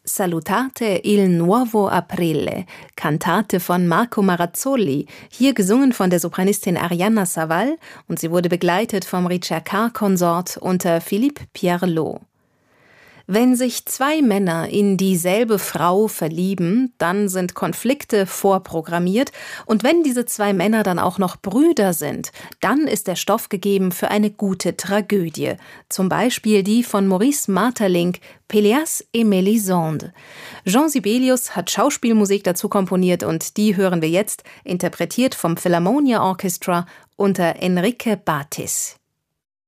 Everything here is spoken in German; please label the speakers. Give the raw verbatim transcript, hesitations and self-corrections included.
Speaker 1: Salutate il nuovo aprile, Kantate von Marco Marazzoli, hier gesungen von der Sopranistin Arianna Saval, und sie wurde begleitet vom Ricercar-Konsort unter Philippe Pierrelot. Wenn sich zwei Männer in dieselbe Frau verlieben, dann sind Konflikte vorprogrammiert, und wenn diese zwei Männer dann auch noch Brüder sind, dann ist der Stoff gegeben für eine gute Tragödie. Zum Beispiel die von Maurice Maeterlinck, Péléas et Mélisande. Jean Sibelius hat Schauspielmusik dazu komponiert, und die hören wir jetzt, interpretiert vom Philharmonia Orchestra unter Enrique Batis.